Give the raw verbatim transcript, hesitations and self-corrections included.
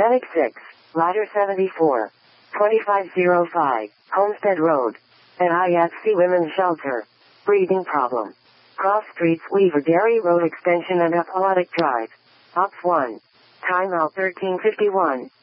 Atlantic six, Ladder seventy-four, twenty-five oh five, Homestead Road. At I F C Women's Shelter. Breathing problem. Cross Streets, Weaver Dairy Road Extension and Apolotic Drive. Ops one. Timeout thirteen fifty-one.